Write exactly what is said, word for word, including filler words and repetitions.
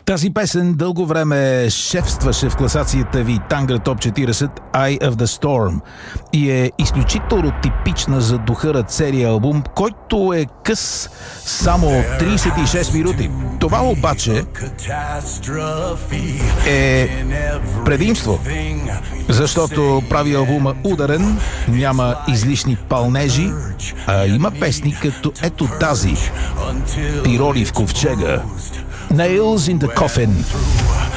Тази песен дълго време шефстваше в класацията ви Tangra Top четиридесет Eye of the Storm и е изключително типична за духа на целия албум, който е къс само тридесет и шест минути. Това обаче е предимство, защото прави албума ударен, няма излишни пълнежи, а има песни като ето тази, Пирони в ковчега, Nails in the Coffin.